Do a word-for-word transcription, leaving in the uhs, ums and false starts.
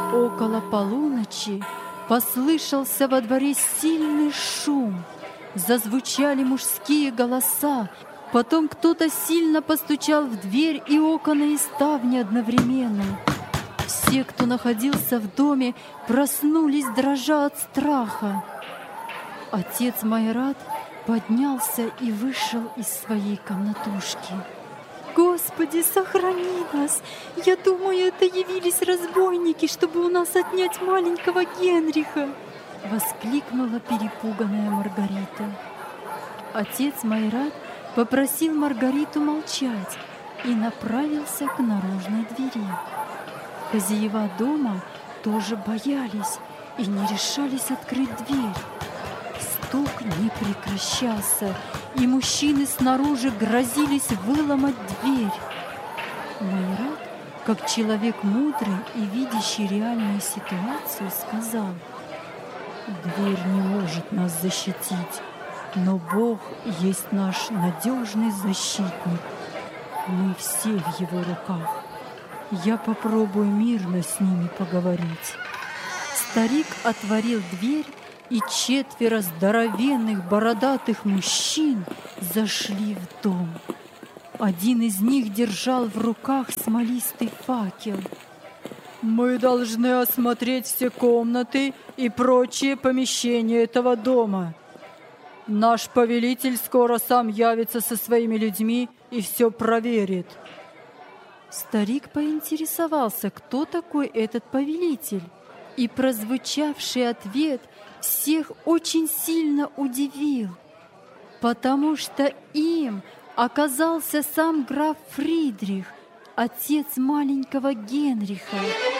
Около полуночи послышался во дворе сильный шум. Зазвучали мужские голоса. Потом кто-то сильно постучал в дверь и окна, и ставни одновременно. Все, кто находился в доме, проснулись, дрожа от страха. Отец Майрат поднялся и вышел из своей комнатушки. «Господи, сохрани нас! Я думаю, это явились разбойники, чтобы у нас отнять маленького Генриха!» — воскликнула перепуганная Маргарита. Отец Майрат попросил Маргариту молчать и направился к наружной двери. Хозяева дома тоже боялись и не решались открыть дверь. Стук не прекращался, и мужчины снаружи грозились выломать дверь. Майрат, как человек мудрый и видящий реальную ситуацию, сказал: «Дверь не может нас защитить, но Бог есть наш надежный защитник. Мы все в Его руках. Я попробую мирно с ними поговорить». Старик отворил дверь, и четверо здоровенных бородатых мужчин зашли в дом. Один из них держал в руках смолистый факел. «Мы должны осмотреть все комнаты и прочие помещения этого дома. Наш повелитель скоро сам явится со своими людьми и все проверит». Старик поинтересовался, кто такой этот повелитель, и прозвучавший ответ всех очень сильно удивил, потому что им оказался сам граф Фридрих, отец маленького Генриха.